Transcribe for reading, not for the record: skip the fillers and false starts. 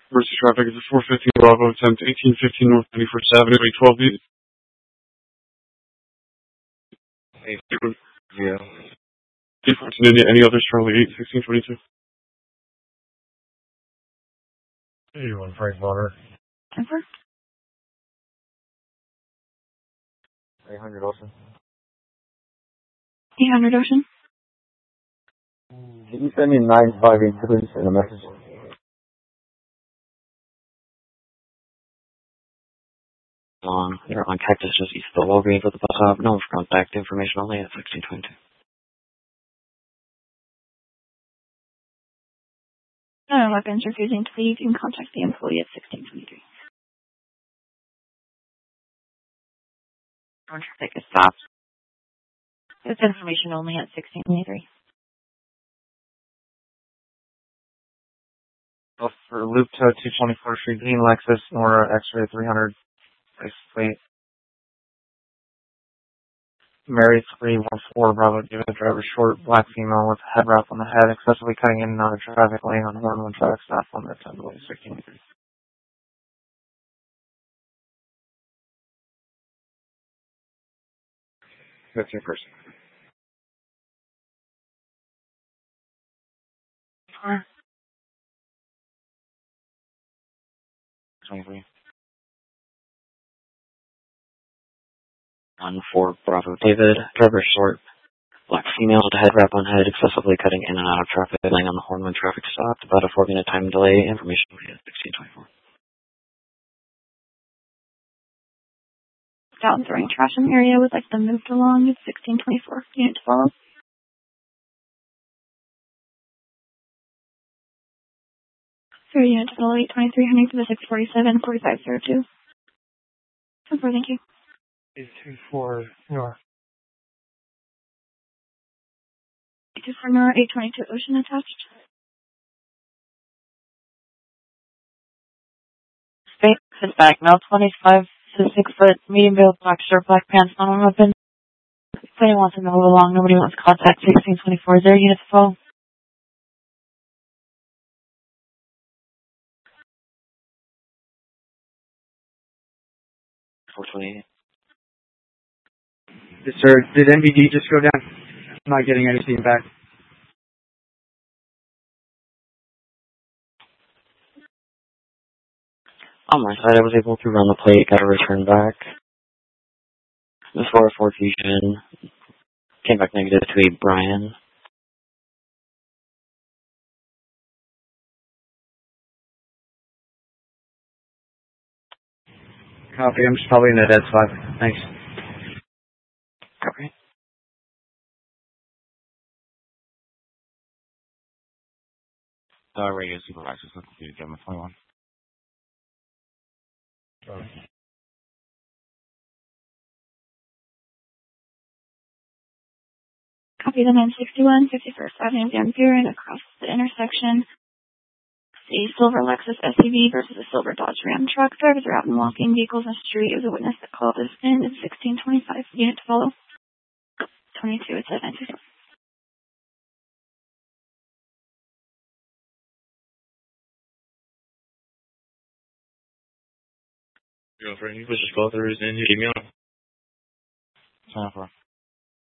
Emergency traffic is at 415 Bravo, attempt 1815 North 91st Avenue, 812 B. Yeah. Any others, Charlie 8, 1622? 81 Frank Bonner. 800 Ocean. 800 Ocean. Can you send me 958 please in a message? You're on Cactus just east of the Walgreens with the bus stop. No contact information only at 1622. No weapons refusing to leave. You can contact the employee at 1623. Traffic is stopped. It's information only at 1623. Oh, for Loop to 224th Street, Green Lexus, Nora X-ray 300. Wait. Mary 314 Bravo, give a driver short, black female with head wrap on the head, excessively cutting in and out of traffic lane on Horn 1 traffic stop on the 10 16. That's your person. 23. 1-4 Bravo David, driver short, black female with a head wrap on head, excessively cutting in and out of traffic, laying on the Horn 1 traffic stop, about a 4-minute time delay, information at 1624. Down throwing trash in the area would like them moved along at 1624. Unit to follow. Sir, unit to follow 823, heading to the 647, 4502. Super, thank you. 824 North. 824 North, 822 Ocean attached. Space is back now, 25 to 6 foot, medium build, black shirt, black pants, not on weapon. If anyone wants to move along, nobody wants to contact 1624. Is there a unit to follow? Yes, sir. Did MVD just go down? I'm not getting anything back. On my side, I was able to run the plate, got a return back. This 404 Fusion came back negative to a Brian. Copy. I'm just probably in the dead spot. Thanks. Copy. Radio supervisors looking for you, Gemma 21. Copy the 961, 51st Avenue Van Buren across the intersection. The silver Lexus SUV versus a silver Dodge Ram truck. Drivers are out and walking. Vehicles on the street. It was a witness that called us in. It's 1625. Unit to follow. 22. It's at 961. Girlfriend, you push the call through, then you keep me on. 10-4.